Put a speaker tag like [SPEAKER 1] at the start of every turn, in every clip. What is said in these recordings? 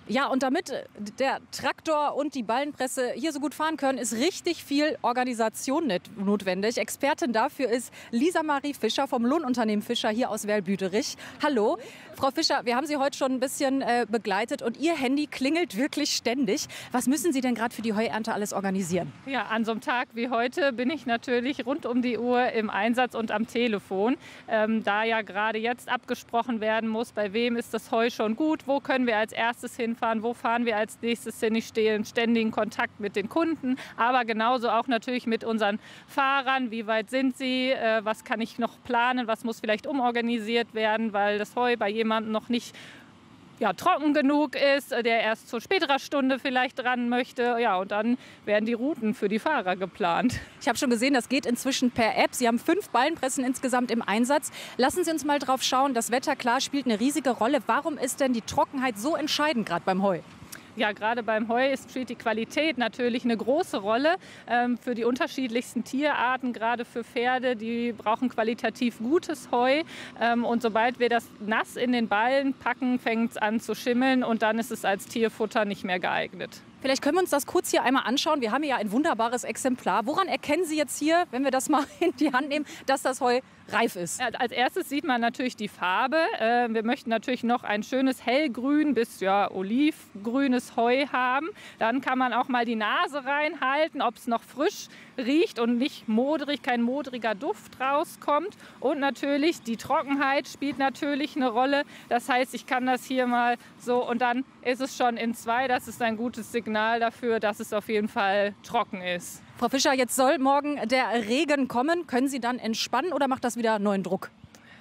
[SPEAKER 1] Ja, und damit der Traktor und die Ballenpresse hier so gut fahren können, ist richtig viel Organisation notwendig. Expertin dafür ist Lisa Marie Fischer vom Lohnunternehmen Fischer hier aus Werl-Büderich. Hallo, Frau Fischer, wir haben Sie heute schon ein bisschen begleitet und Ihr Handy klingelt wirklich ständig. Was müssen Sie denn gerade für die Heuernte alles organisieren?
[SPEAKER 2] Ja, an so einem Tag wie heute bin ich natürlich rund um die Uhr im Einsatz und am Telefon, da ja gerade jetzt abgesprochen werden muss, bei wem ist das Heu schon gut, wo können wir als erstes hinfahren, wo fahren wir als nächstes hin. Ich stehe in ständigen Kontakt mit den Kunden, aber genauso auch natürlich mit unseren Fahrern. Wie weit sind sie? Was kann ich noch planen? Was muss vielleicht umorganisiert werden, weil das Heu bei jemandem noch nicht trocken genug ist, der erst zu späterer Stunde vielleicht dran möchte. Ja, und dann werden die Routen für die Fahrer geplant.
[SPEAKER 1] Ich habe schon gesehen, das geht inzwischen per App. Sie haben 5 Ballenpressen insgesamt im Einsatz. Lassen Sie uns mal drauf schauen. Das Wetter, klar, spielt eine riesige Rolle. Warum ist denn die Trockenheit so entscheidend, gerade beim Heu?
[SPEAKER 2] Ja, gerade beim Heu spielt die Qualität natürlich eine große Rolle für die unterschiedlichsten Tierarten. Gerade für Pferde, die brauchen qualitativ gutes Heu. Und sobald wir das nass in den Ballen packen, fängt es an zu schimmeln und dann ist es als Tierfutter nicht mehr geeignet.
[SPEAKER 1] Vielleicht können wir uns das kurz hier einmal anschauen. Wir haben hier ja ein wunderbares Exemplar. Woran erkennen Sie jetzt hier, wenn wir das mal in die Hand nehmen, dass das Heu reif ist?
[SPEAKER 2] Als erstes sieht man natürlich die Farbe. Wir möchten natürlich noch ein schönes hellgrün bis olivgrünes Heu haben. Dann kann man auch mal die Nase reinhalten, ob es noch frisch riecht und nicht modrig, kein modriger Duft rauskommt. Und natürlich die Trockenheit spielt natürlich eine Rolle. Das heißt, ich kann das hier mal so und dann ist es schon in 2. Das ist ein gutes Signal dafür, dass es auf jeden Fall trocken ist.
[SPEAKER 1] Frau Fischer, jetzt soll morgen der Regen kommen. Können Sie dann entspannen oder macht das wieder neuen Druck?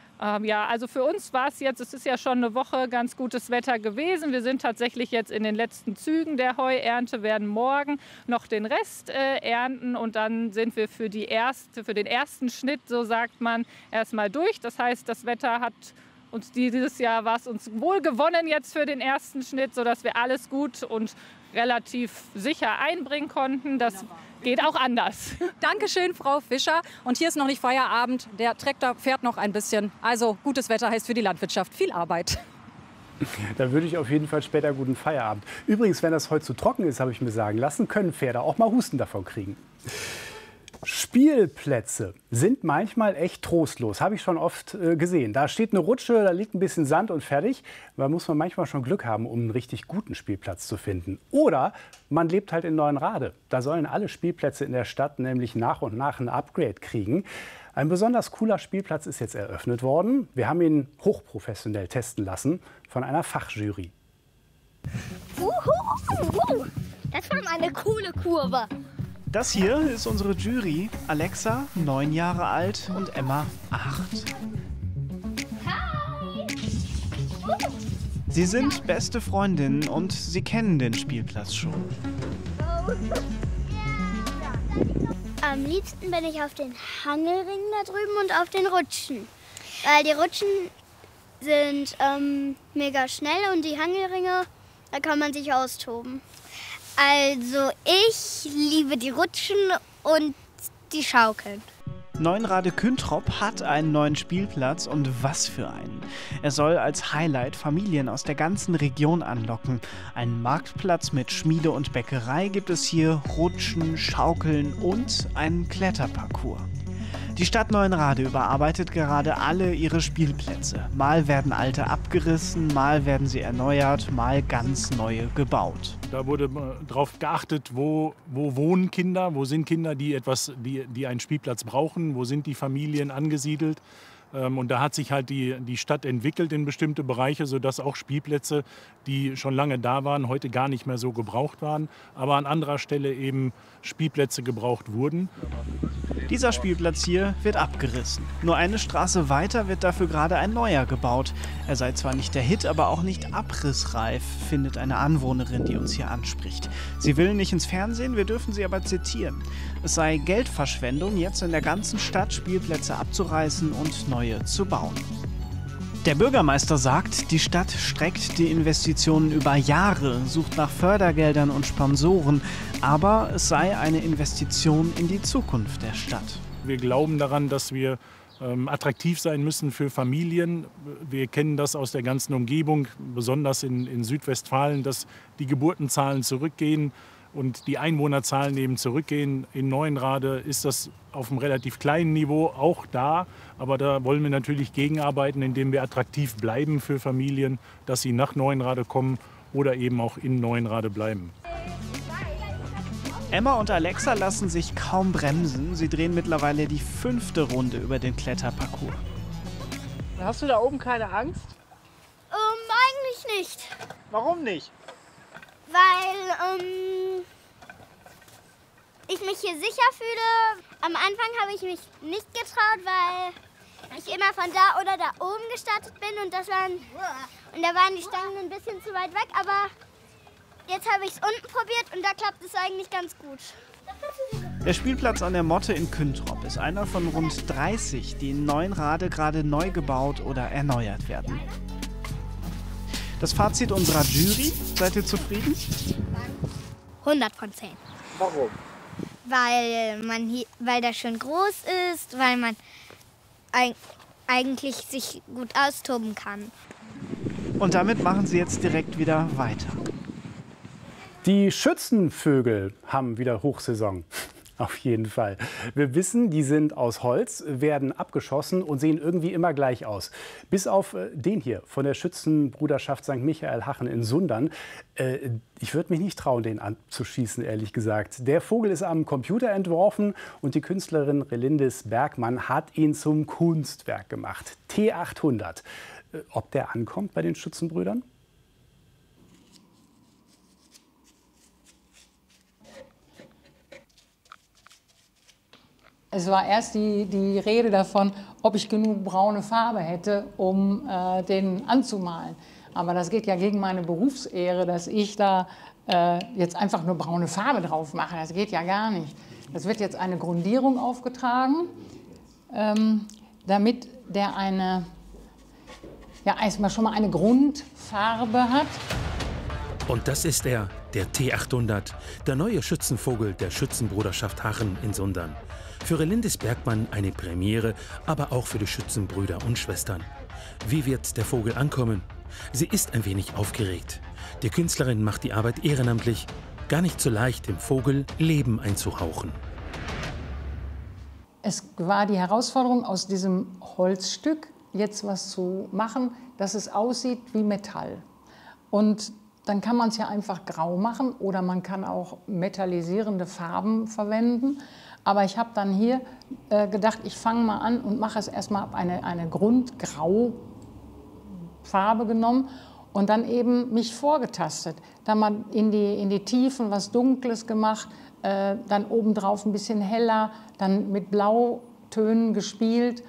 [SPEAKER 2] Also für uns war es jetzt, es ist ja schon eine Woche ganz gutes Wetter gewesen. Wir sind tatsächlich jetzt in den letzten Zügen der Heuernte, werden morgen noch den Rest ernten und dann sind wir für den ersten Schnitt, so sagt man, erstmal durch. Das heißt, das Wetter hat uns dieses Jahr war es uns wohl gewonnen jetzt für den ersten Schnitt, sodass wir alles gut und relativ sicher einbringen konnten. Das geht auch anders.
[SPEAKER 1] Dankeschön, Frau Fischer. Und hier ist noch nicht Feierabend. Der Traktor fährt noch ein bisschen. Also gutes Wetter heißt für die Landwirtschaft viel Arbeit.
[SPEAKER 3] Da würde ich auf jeden Fall später guten Feierabend. Übrigens, wenn das heute zu trocken ist, habe ich mir sagen lassen, können Pferde auch mal Husten davon kriegen. Spielplätze sind manchmal echt trostlos, habe ich schon oft gesehen. Da steht eine Rutsche, da liegt ein bisschen Sand und fertig. Da muss man manchmal schon Glück haben, um einen richtig guten Spielplatz zu finden. Oder man lebt halt in Neuenrade. Da sollen alle Spielplätze in der Stadt nämlich nach und nach ein Upgrade kriegen. Ein besonders cooler Spielplatz ist jetzt eröffnet worden. Wir haben ihn hochprofessionell testen lassen von einer Fachjury.
[SPEAKER 4] Das war mal eine coole Kurve.
[SPEAKER 5] Das hier ist unsere Jury. Alexa, 9 Jahre alt und Emma, 8.
[SPEAKER 4] Hi!
[SPEAKER 5] Sie sind beste Freundinnen und sie kennen den Spielplatz schon.
[SPEAKER 4] Am liebsten bin ich auf den Hangelringen da drüben und auf den Rutschen. Weil die Rutschen sind mega schnell und die Hangelringe, da kann man sich austoben. Also ich liebe die Rutschen und die Schaukeln.
[SPEAKER 5] Neunrade Küntrop hat einen neuen Spielplatz und was für einen. Er soll als Highlight Familien aus der ganzen Region anlocken. Einen Marktplatz mit Schmiede und Bäckerei gibt es hier, Rutschen, Schaukeln und einen Kletterparcours. Die Stadt Neuenrade überarbeitet gerade alle ihre Spielplätze. Mal werden alte abgerissen, mal werden sie erneuert, mal ganz neue gebaut.
[SPEAKER 6] Da wurde darauf geachtet, wo wohnen Kinder, wo sind Kinder, die einen Spielplatz brauchen, wo sind die Familien angesiedelt. Und da hat sich halt die Stadt entwickelt in bestimmte Bereiche, sodass auch Spielplätze, die schon lange da waren, heute gar nicht mehr so gebraucht waren, aber an anderer Stelle eben Spielplätze gebraucht wurden.
[SPEAKER 5] Dieser Spielplatz hier wird abgerissen. Nur eine Straße weiter wird dafür gerade ein neuer gebaut. Er sei zwar nicht der Hit, aber auch nicht abrissreif, findet eine Anwohnerin, die uns hier anspricht. Sie will nicht ins Fernsehen, wir dürfen sie aber zitieren. Es sei Geldverschwendung, jetzt in der ganzen Stadt Spielplätze abzureißen und neue zu bauen. Der Bürgermeister sagt, die Stadt streckt die Investitionen über Jahre, sucht nach Fördergeldern und Sponsoren, aber es sei eine Investition in die Zukunft der Stadt.
[SPEAKER 6] Wir glauben daran, dass wir attraktiv sein müssen für Familien. Wir kennen das aus der ganzen Umgebung, besonders in Südwestfalen, dass die Geburtenzahlen zurückgehen und die Einwohnerzahlen eben zurückgehen. In Neuenrade ist das auf einem relativ kleinen Niveau auch da, aber da wollen wir natürlich gegenarbeiten, indem wir attraktiv bleiben für Familien, dass sie nach Neuenrade kommen oder eben auch in Neuenrade bleiben.
[SPEAKER 5] Emma und Alexa lassen sich kaum bremsen. Sie drehen mittlerweile die 5. Runde über den Kletterparcours.
[SPEAKER 7] Hast du da oben keine Angst?
[SPEAKER 4] Eigentlich nicht.
[SPEAKER 7] Warum nicht?
[SPEAKER 4] Weil ich mich hier sicher fühle. Am Anfang habe ich mich nicht getraut, weil ich immer von da oder da oben gestartet bin und da waren die Stangen ein bisschen zu weit weg, aber jetzt habe ich es unten probiert und da klappt es eigentlich ganz gut.
[SPEAKER 5] Der Spielplatz an der Motte in Küntrop ist einer von rund 30, die in Neuenrade gerade neu gebaut oder erneuert werden. Das Fazit unserer Jury, seid ihr zufrieden?
[SPEAKER 4] 100 von 10.
[SPEAKER 7] Warum?
[SPEAKER 4] Weil das schön groß ist, weil man eigentlich sich gut austoben kann.
[SPEAKER 5] Und damit machen sie jetzt direkt wieder weiter.
[SPEAKER 3] Die Schützenvögel haben wieder Hochsaison. Auf jeden Fall. Wir wissen, die sind aus Holz, werden abgeschossen und sehen irgendwie immer gleich aus. Bis auf den hier von der Schützenbruderschaft St. Michael Hachen in Sundern. Ich würde mich nicht trauen, den anzuschießen, ehrlich gesagt. Der Vogel ist am Computer entworfen und die Künstlerin Relindis Bergmann hat ihn zum Kunstwerk gemacht. T800. Ob der ankommt bei den Schützenbrüdern?
[SPEAKER 8] Es war erst die Rede davon, ob ich genug braune Farbe hätte, um den anzumalen. Aber das geht ja gegen meine Berufsehre, dass ich da jetzt einfach nur braune Farbe drauf mache. Das geht ja gar nicht. Es wird jetzt eine Grundierung aufgetragen, damit der erstmal schon mal eine Grundfarbe hat.
[SPEAKER 9] Und das ist er, der T800, der neue Schützenvogel der Schützenbruderschaft Hachen in Sundern. Für Relindis Bergmann eine Premiere, aber auch für die Schützenbrüder und Schwestern. Wie wird der Vogel ankommen? Sie ist ein wenig aufgeregt. Die Künstlerin macht die Arbeit ehrenamtlich. Gar nicht so leicht, dem Vogel Leben einzuhauchen.
[SPEAKER 8] Es war die Herausforderung, aus diesem Holzstück jetzt was zu machen, dass es aussieht wie Metall. Und dann kann man es ja einfach grau machen oder man kann auch metallisierende Farben verwenden. Aber ich habe dann hier gedacht, ich fange mal an und mache es erstmal ab eine Grundgraufarbe genommen und dann eben mich vorgetastet. Dann mal in die Tiefen was Dunkles gemacht, dann obendrauf ein bisschen heller, dann mit Blautönen gespielt,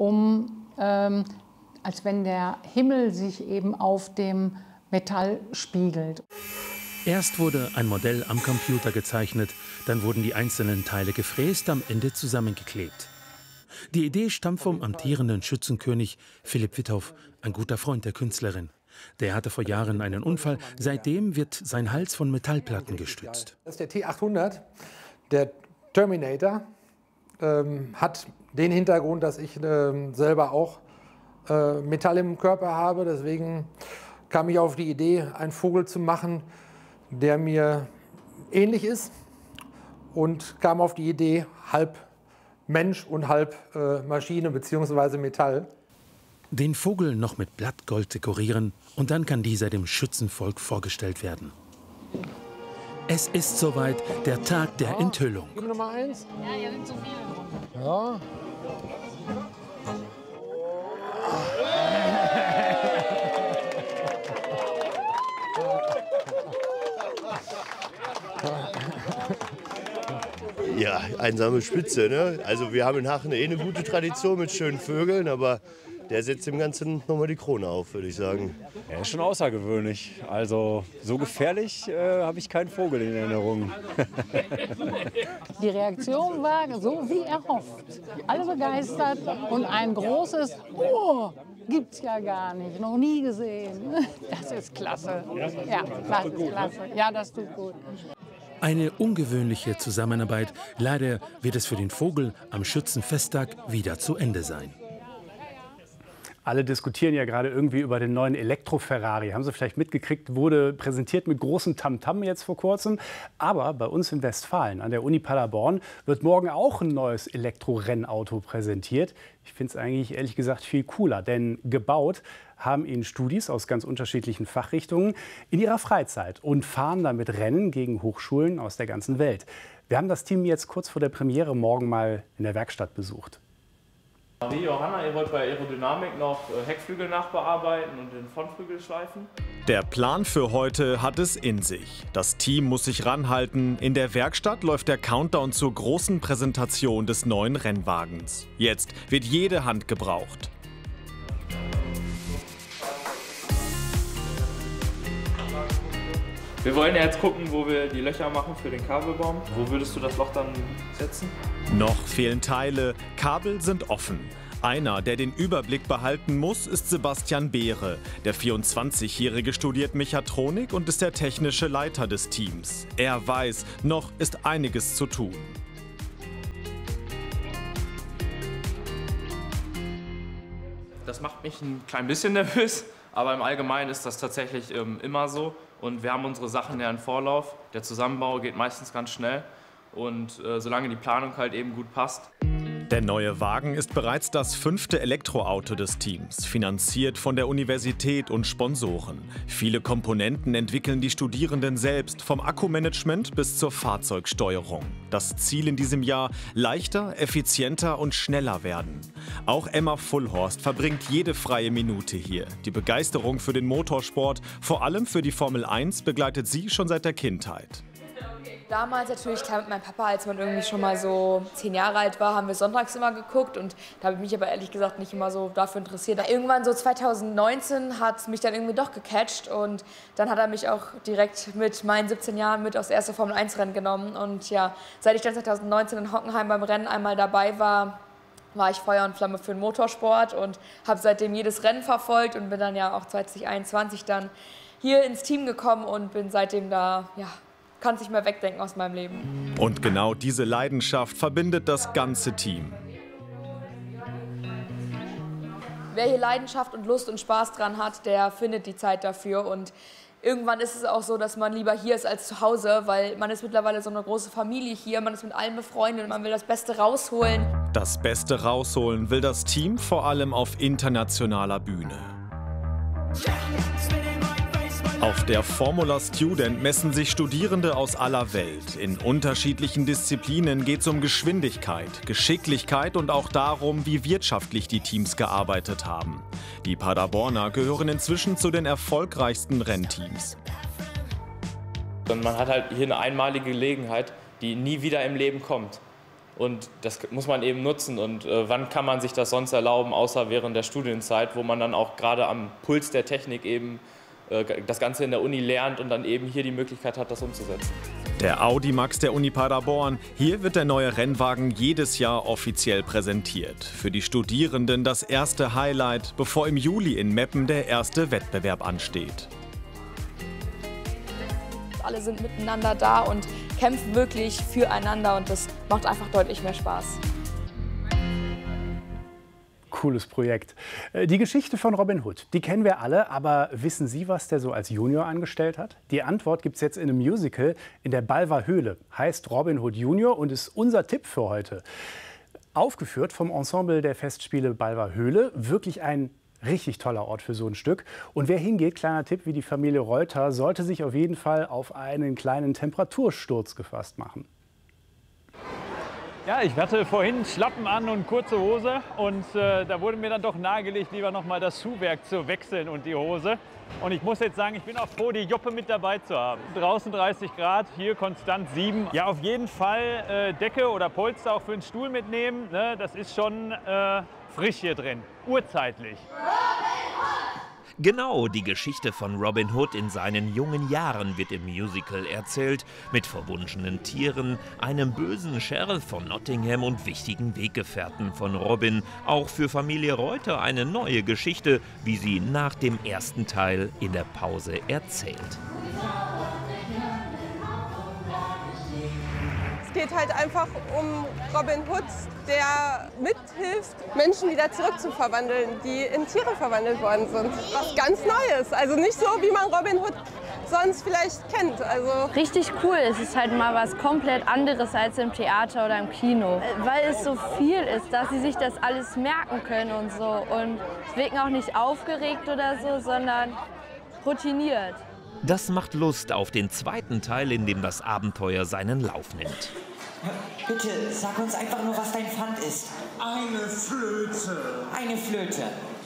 [SPEAKER 8] als wenn der Himmel sich eben auf dem Metall spiegelt.
[SPEAKER 9] Erst wurde ein Modell am Computer gezeichnet, dann wurden die einzelnen Teile gefräst, am Ende zusammengeklebt. Die Idee stammt vom amtierenden Schützenkönig Philipp Withoff, ein guter Freund der Künstlerin. Der hatte vor Jahren einen Unfall, seitdem wird sein Hals von Metallplatten gestützt.
[SPEAKER 10] Das ist der T800, der Terminator, hat den Hintergrund, dass ich selber auch Metall im Körper habe. Deswegen kam ich auf die Idee, einen Vogel zu machen, der mir ähnlich ist, und kam auf die Idee, halb Mensch und halb Maschine bzw. Metall.
[SPEAKER 9] Den Vogel noch mit Blattgold dekorieren und dann kann dieser dem Schützenvolk vorgestellt werden. Es ist soweit, der Tag der Enthüllung.
[SPEAKER 10] Gib mir Nummer 1.
[SPEAKER 8] Ja, hier sind zu viele.
[SPEAKER 10] Ja.
[SPEAKER 11] Ja, einsame Spitze, ne? Also wir haben in Hachen eine gute Tradition mit schönen Vögeln, aber der setzt dem Ganzen nochmal die Krone auf, würde ich sagen.
[SPEAKER 12] Er ist schon außergewöhnlich. Also so gefährlich habe ich keinen Vogel in Erinnerung.
[SPEAKER 8] Die Reaktion war so wie erhofft. Alle begeistert und ein großes Oh, gibt's ja gar nicht, noch nie gesehen. Das ist klasse. Ja, das ist klasse. Ja, das tut gut.
[SPEAKER 9] Eine ungewöhnliche Zusammenarbeit. Leider wird es für den Vogel am Schützenfesttag wieder zu Ende sein.
[SPEAKER 3] Alle diskutieren ja gerade irgendwie über den neuen Elektro-Ferrari. Haben Sie vielleicht mitgekriegt, wurde präsentiert mit großem Tamtam jetzt vor kurzem. Aber bei uns in Westfalen, an der Uni Paderborn, wird morgen auch ein neues Elektro-Rennauto präsentiert. Ich finde es eigentlich ehrlich gesagt viel cooler, denn gebaut haben ihn Studis aus ganz unterschiedlichen Fachrichtungen in ihrer Freizeit und fahren damit Rennen gegen Hochschulen aus der ganzen Welt. Wir haben das Team jetzt kurz vor der Premiere morgen mal in der Werkstatt besucht.
[SPEAKER 13] Marie, Johanna, ihr wollt bei Aerodynamik noch Heckflügel nachbearbeiten und den Frontflügel schleifen?
[SPEAKER 14] Der Plan für heute hat es in sich. Das Team muss sich ranhalten. In der Werkstatt läuft der Countdown zur großen Präsentation des neuen Rennwagens. Jetzt wird jede Hand gebraucht.
[SPEAKER 13] Wir wollen ja jetzt gucken, wo wir die Löcher machen für den Kabelbaum. Wo würdest du das Loch dann setzen?
[SPEAKER 14] Noch fehlen Teile, Kabel sind offen. Einer, der den Überblick behalten muss, ist Sebastian Beere. Der 24-Jährige studiert Mechatronik und ist der technische Leiter des Teams. Er weiß, noch ist einiges zu tun.
[SPEAKER 13] Das macht mich ein klein bisschen nervös, aber im Allgemeinen ist das tatsächlich immer so. Und wir haben unsere Sachen ja in Vorlauf. Der Zusammenbau geht meistens ganz schnell. Und solange die Planung halt eben gut passt.
[SPEAKER 14] Der neue Wagen ist bereits das 5. Elektroauto des Teams, finanziert von der Universität und Sponsoren. Viele Komponenten entwickeln die Studierenden selbst, vom Akkumanagement bis zur Fahrzeugsteuerung. Das Ziel in diesem Jahr: leichter, effizienter und schneller werden. Auch Emma Fullhorst verbringt jede freie Minute hier. Die Begeisterung für den Motorsport, vor allem für die Formel 1, begleitet sie schon seit der Kindheit.
[SPEAKER 15] Damals natürlich klar mit meinem Papa, als man irgendwie schon mal so 10 Jahre alt war, haben wir sonntags immer geguckt und da habe ich mich aber ehrlich gesagt nicht immer so dafür interessiert. Irgendwann so 2019 hat es mich dann irgendwie doch gecatcht und dann hat er mich auch direkt mit meinen 17 Jahren mit aufs erste Formel-1-Rennen genommen und ja, seit ich dann 2019 in Hockenheim beim Rennen einmal dabei war, war ich Feuer und Flamme für den Motorsport und habe seitdem jedes Rennen verfolgt und bin dann ja auch 2021 dann hier ins Team gekommen und bin seitdem da, ja, kann es nicht mehr wegdenken aus meinem Leben.
[SPEAKER 14] Und genau diese Leidenschaft verbindet das ganze Team.
[SPEAKER 15] Wer hier Leidenschaft und Lust und Spaß dran hat, der findet die Zeit dafür. Und irgendwann ist es auch so, dass man lieber hier ist als zu Hause, weil man ist mittlerweile so eine große Familie hier, man ist mit allen befreundet und man will das Beste rausholen.
[SPEAKER 14] Das Beste rausholen will das Team vor allem auf internationaler Bühne. Auf der Formula Student messen sich Studierende aus aller Welt. In unterschiedlichen Disziplinen geht es um Geschwindigkeit, Geschicklichkeit und auch darum, wie wirtschaftlich die Teams gearbeitet haben. Die Paderborner gehören inzwischen zu den erfolgreichsten Rennteams.
[SPEAKER 13] Und man hat halt hier eine einmalige Gelegenheit, die nie wieder im Leben kommt. Und das muss man eben nutzen. Und wann kann man sich das sonst erlauben, außer während der Studienzeit, wo man dann auch gerade am Puls der Technik eben das Ganze in der Uni lernt und dann eben hier die Möglichkeit hat, das umzusetzen.
[SPEAKER 14] Der Audi Max der Uni Paderborn. Hier wird der neue Rennwagen jedes Jahr offiziell präsentiert. Für die Studierenden das erste Highlight, bevor im Juli in Meppen der erste Wettbewerb ansteht.
[SPEAKER 15] Alle sind miteinander da und kämpfen wirklich füreinander und das macht einfach deutlich mehr Spaß.
[SPEAKER 3] Cooles Projekt. Die Geschichte von Robin Hood, die kennen wir alle, aber wissen Sie, was der so als Junior angestellt hat? Die Antwort gibt es jetzt in einem Musical in der Balver Höhle. Heißt Robin Hood Junior und ist unser Tipp für heute. Aufgeführt vom Ensemble der Festspiele Balver Höhle. Wirklich ein richtig toller Ort für so ein Stück. Und wer hingeht, kleiner Tipp, wie die Familie Reuter, sollte sich auf jeden Fall auf einen kleinen Temperatursturz gefasst machen.
[SPEAKER 16] Ja, ich hatte vorhin Schlappen an und kurze Hose und da wurde mir dann doch nahegelegt, lieber noch mal das Schuhwerk zu wechseln und die Hose. Und ich muss jetzt sagen, ich bin auch froh, die Joppe mit dabei zu haben. Draußen 30 Grad, hier konstant 7. Ja, auf jeden Fall Decke oder Polster auch für den Stuhl mitnehmen. Ne? Das ist schon frisch hier drin, urzeitlich.
[SPEAKER 17] Genau, die Geschichte von Robin Hood in seinen jungen Jahren wird im Musical erzählt, mit verwunschenen Tieren, einem bösen Sheriff von Nottingham und wichtigen Weggefährten von Robin. Auch für Familie Reuter eine neue Geschichte, wie sie nach dem ersten Teil in der Pause erzählt.
[SPEAKER 18] geht halt einfach um Robin Hood, der mithilft, Menschen wieder zurückzuverwandeln, die in Tiere verwandelt worden sind. Was ganz Neues. Also nicht so, wie man Robin Hood sonst vielleicht kennt. Also
[SPEAKER 19] richtig cool. Es ist halt mal was komplett anderes als im Theater oder im Kino. Weil es so viel ist, dass sie sich das alles merken können und so. Und es wirken auch nicht aufgeregt oder so, sondern routiniert.
[SPEAKER 17] Das macht Lust auf den zweiten Teil, in dem das Abenteuer seinen Lauf nimmt.
[SPEAKER 20] Bitte, sag uns einfach nur, was dein Pfand ist.
[SPEAKER 21] Eine Flöte.
[SPEAKER 20] Eine Flöte.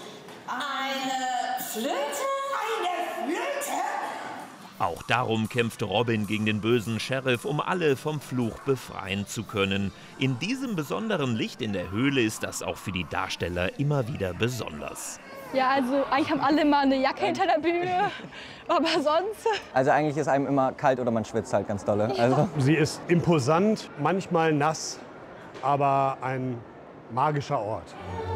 [SPEAKER 20] Eine Flöte? Eine Flöte?
[SPEAKER 17] Auch darum kämpft Robin gegen den bösen Sheriff, um alle vom Fluch befreien zu können. In diesem besonderen Licht in der Höhle ist das auch für die Darsteller immer wieder besonders.
[SPEAKER 22] Ja, also eigentlich haben alle mal eine Jacke hinter der Bühne, aber sonst...
[SPEAKER 23] Also eigentlich ist einem immer kalt oder man schwitzt halt ganz dolle.
[SPEAKER 22] Ja.
[SPEAKER 23] Also.
[SPEAKER 24] Sie ist imposant, manchmal nass, aber ein magischer Ort.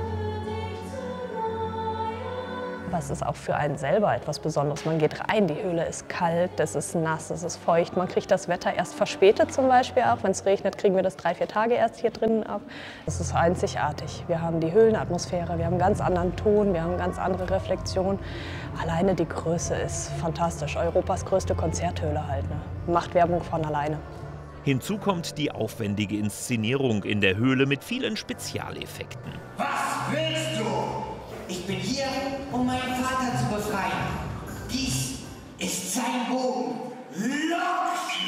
[SPEAKER 25] Aber es ist auch für einen selber etwas Besonderes. Man geht rein, die Höhle ist kalt, es ist nass, es ist feucht. Man kriegt das Wetter erst verspätet zum Beispiel ab. Wenn es regnet, kriegen wir das 3-4 Tage erst hier drinnen ab. Es ist einzigartig. Wir haben die Höhlenatmosphäre, wir haben einen ganz anderen Ton, wir haben eine ganz andere Reflexion. Alleine die Größe ist fantastisch. Europas größte Konzerthöhle halt. Ne? Macht Werbung von alleine.
[SPEAKER 17] Hinzu kommt die aufwendige Inszenierung in der Höhle mit vielen Spezialeffekten.
[SPEAKER 20] Was willst du? Ich bin hier, um meinen Vater zu befreien. Dies ist sein Bogen. Lock!